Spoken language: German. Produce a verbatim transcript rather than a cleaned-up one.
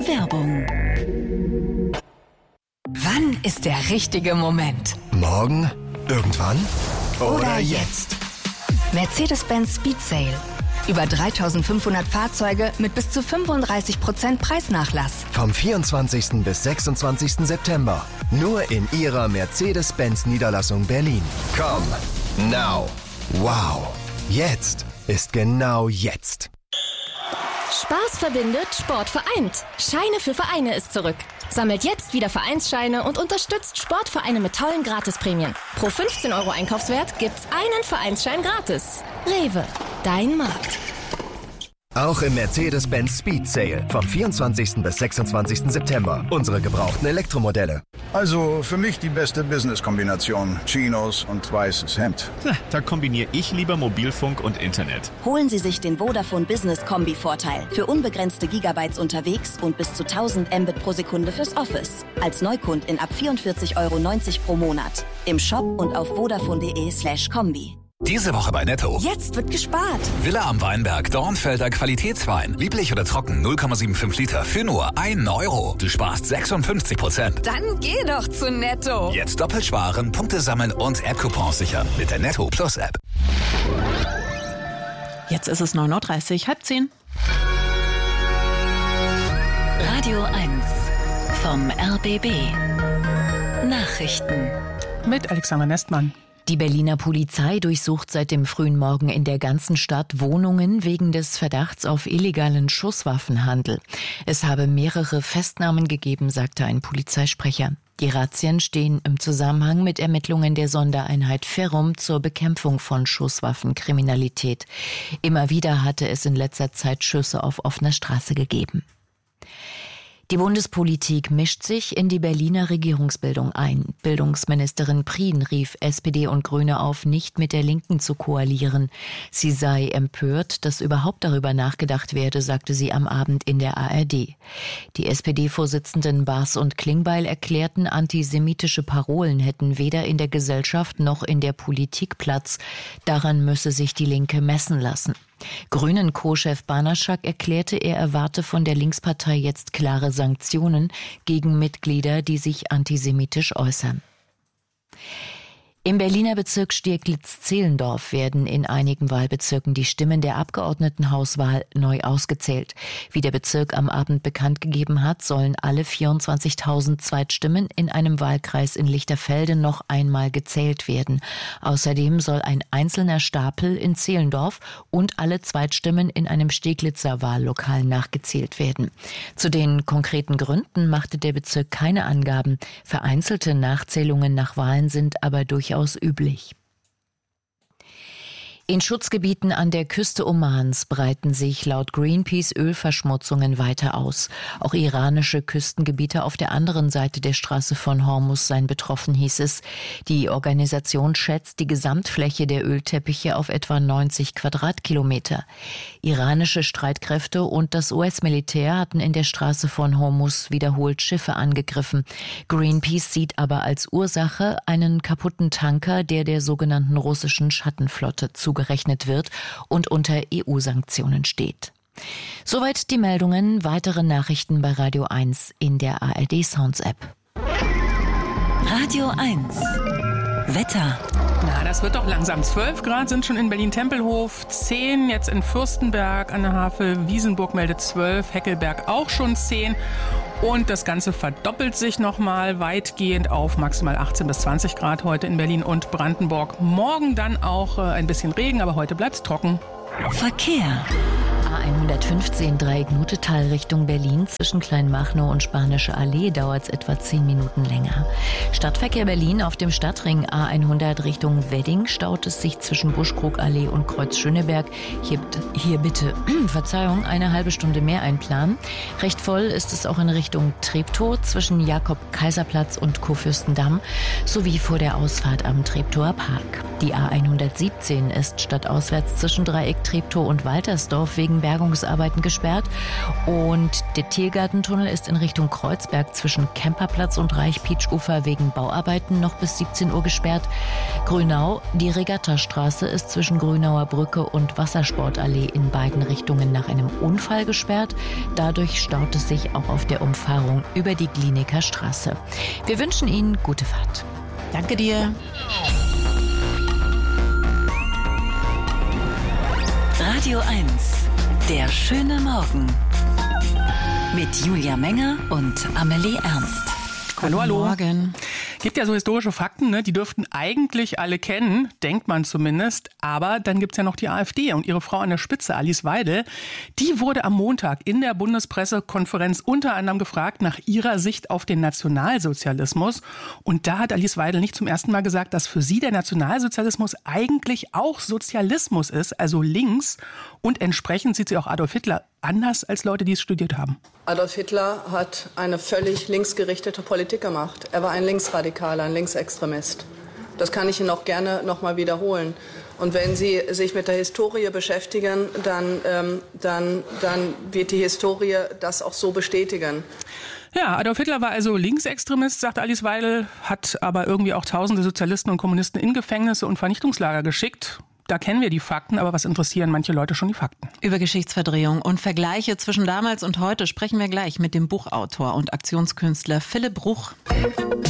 Werbung. Wann ist der richtige Moment? Morgen? Irgendwann? Oder, Oder jetzt? Mercedes-Benz Speed Sale. Über dreitausendfünfhundert Fahrzeuge mit bis zu fünfunddreißig Prozent Preisnachlass. Vom vierundzwanzigsten bis sechsundzwanzigsten September. Nur in Ihrer Mercedes-Benz Niederlassung Berlin. Komm, now. Wow. Jetzt ist genau jetzt. Spaß verbindet, Sport vereint. Scheine für Vereine ist zurück. Sammelt jetzt wieder Vereinsscheine und unterstützt Sportvereine mit tollen Gratisprämien. Pro fünfzehn Euro Einkaufswert gibt's einen Vereinsschein gratis. Rewe, dein Markt. Auch im Mercedes-Benz Speed Sale vom vierundzwanzigsten bis sechsundzwanzigsten September. Unsere gebrauchten Elektromodelle. Also für mich die beste Business-Kombination. Chinos und weißes Hemd. Na, da kombiniere ich lieber Mobilfunk und Internet. Holen Sie sich den Vodafone Business Kombi-Vorteil. Für unbegrenzte Gigabytes unterwegs und bis zu tausend Mbit pro Sekunde fürs Office. Als Neukundin ab vierundvierzig Euro neunzig pro Monat. Im Shop und auf vodafone.de slash Kombi. Diese Woche bei Netto. Jetzt wird gespart. Villa am Weinberg, Dornfelder Qualitätswein. Lieblich oder trocken, null Komma fünfundsiebzig Liter für nur einen Euro. Du sparst sechsundfünfzig Prozent. Dann geh doch zu Netto. Jetzt doppelt sparen, Punkte sammeln und App-Coupons sichern mit der Netto Plus App. Jetzt ist es neun Uhr dreißig, halb zehn. Radio eins vom R B B. Nachrichten. Mit Alexander Nestmann. Die Berliner Polizei durchsucht seit dem frühen Morgen in der ganzen Stadt Wohnungen wegen des Verdachts auf illegalen Schusswaffenhandel. Es habe mehrere Festnahmen gegeben, sagte ein Polizeisprecher. Die Razzien stehen im Zusammenhang mit Ermittlungen der Sondereinheit Ferrum zur Bekämpfung von Schusswaffenkriminalität. Immer wieder hatte es in letzter Zeit Schüsse auf offener Straße gegeben. Die Bundespolitik mischt sich in die Berliner Regierungsbildung ein. Bildungsministerin Prien rief S P D und Grüne auf, nicht mit der Linken zu koalieren. Sie sei empört, dass überhaupt darüber nachgedacht werde, sagte sie am Abend in der A R D. Die S P D-Vorsitzenden Baas und Klingbeil erklärten, antisemitische Parolen hätten weder in der Gesellschaft noch in der Politik Platz. Daran müsse sich die Linke messen lassen. Grünen-Co-Chef Banaschak erklärte, er erwarte von der Linkspartei jetzt klare Sanktionen gegen Mitglieder, die sich antisemitisch äußern. Im Berliner Bezirk Steglitz-Zehlendorf werden in einigen Wahlbezirken die Stimmen der Abgeordnetenhauswahl neu ausgezählt. Wie der Bezirk am Abend bekannt gegeben hat, sollen alle vierundzwanzigtausend Zweitstimmen in einem Wahlkreis in Lichterfelde noch einmal gezählt werden. Außerdem soll ein einzelner Stapel in Zehlendorf und alle Zweitstimmen in einem Steglitzer Wahllokal nachgezählt werden. Zu den konkreten Gründen machte der Bezirk keine Angaben. Vereinzelte Nachzählungen nach Wahlen sind aber durchaus üblich. In Schutzgebieten an der Küste Omans breiten sich laut Greenpeace Ölverschmutzungen weiter aus. Auch iranische Küstengebiete auf der anderen Seite der Straße von Hormuz seien betroffen, hieß es. Die Organisation schätzt die Gesamtfläche der Ölteppiche auf etwa neunzig Quadratkilometer. Iranische Streitkräfte und das U S-Militär hatten in der Straße von Hormuz wiederholt Schiffe angegriffen. Greenpeace sieht aber als Ursache einen kaputten Tanker, der der sogenannten russischen Schattenflotte zugerechnet gerechnet wird und unter E U-Sanktionen steht. Soweit die Meldungen. Weitere Nachrichten bei Radio eins in der A R D Sounds App. Radio eins. Wetter. Na, das wird doch langsam. zwölf Grad sind schon in Berlin-Tempelhof, zehn jetzt in Fürstenberg an der Havel, Wiesenburg meldet zwölf, Heckelberg auch schon zehn. Und das Ganze verdoppelt sich nochmal weitgehend auf maximal achtzehn bis zwanzig Grad heute in Berlin und Brandenburg. Morgen dann auch ein bisschen Regen, aber heute bleibt's trocken. Verkehr. A hundertfünfzehn Dreieck-Nutetal Richtung Berlin. Zwischen Kleinmachnow und Spanische Allee dauert es etwa zehn Minuten länger. Stadtverkehr Berlin auf dem Stadtring A hundert Richtung Wedding staut es sich zwischen Buschkrugallee und Kreuz Schöneberg. Hier, hier bitte, Verzeihung, eine halbe Stunde mehr einplanen. Recht voll ist es auch in Richtung Treptow zwischen Jakob-Kaiser-Platz und Kurfürstendamm sowie vor der Ausfahrt am Treptower Park. Die A hundertsiebzehn ist stadtauswärts zwischen Dreieck Treptow und Waltersdorf wegen wegen Bergungsarbeiten gesperrt. Und der Tiergartentunnel ist in Richtung Kreuzberg zwischen Kemperplatz und Reich-Pietsch-Ufer wegen Bauarbeiten noch bis siebzehn Uhr gesperrt. Grünau, die Regattastraße ist zwischen Grünauer Brücke und Wassersportallee in beiden Richtungen nach einem Unfall gesperrt. Dadurch staut es sich auch auf der Umfahrung über die Glienecker Straße. Wir wünschen Ihnen gute Fahrt. Danke dir. Radio eins, der schöne Morgen. Mit Julia Menger und Amelie Ernst. Hallo, hallo. Morgen. Gibt ja so historische Fakten, ne? Die dürften eigentlich alle kennen, denkt man zumindest. Aber dann gibt's ja noch die AfD und ihre Frau an der Spitze, Alice Weidel. Die wurde am Montag in der Bundespressekonferenz unter anderem gefragt nach ihrer Sicht auf den Nationalsozialismus. Und da hat Alice Weidel nicht zum ersten Mal gesagt, dass für sie der Nationalsozialismus eigentlich auch Sozialismus ist, also links. Und entsprechend sieht sie auch Adolf Hitler anders als Leute, die es studiert haben. Adolf Hitler hat eine völlig linksgerichtete Politik gemacht. Er war ein Linksradikaler, ein Linksextremist. Das kann ich Ihnen auch gerne noch mal wiederholen. Und wenn Sie sich mit der Historie beschäftigen, dann, ähm, dann, dann wird die Historie das auch so bestätigen. Ja, Adolf Hitler war also Linksextremist, sagt Alice Weidel, hat aber irgendwie auch tausende Sozialisten und Kommunisten in Gefängnisse und Vernichtungslager geschickt. Da kennen wir die Fakten, aber was interessieren manche Leute schon die Fakten? Über Geschichtsverdrehung und Vergleiche zwischen damals und heute sprechen wir gleich mit dem Buchautor und Aktionskünstler Philipp Bruch.